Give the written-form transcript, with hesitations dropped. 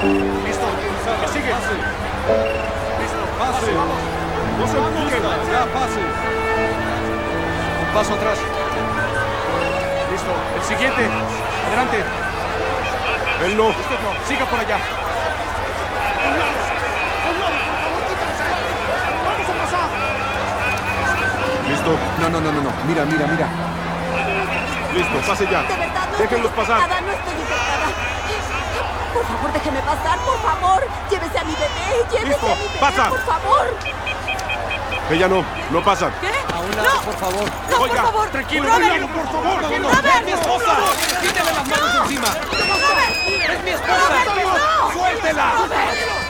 Listo. Que sigue. Listo. Pase. No se empujen. Ya, pase. Un paso atrás. Listo. El siguiente. Adelante. Él no. Usted no. Siga por allá. ¿Listo? No. Mira. Listo, pase ya. De verdad, no Déjenlos estoy pasar. infectada, no estoy infectada. Por favor, déjeme pasar, por favor. Llévese a mi bebé, llévese Listo, a mi bebé, pasa. por favor. Ella no pasa. ¿Qué? A un lado, por favor. No, Oiga, por favor. tranquilo, Robert, tranquilo, por favor. Robert, ¡Es mi esposa! ¡Quítele las manos encima! Robert, ¡Es mi esposa! Robert, no. ¡Suéltela! Robert,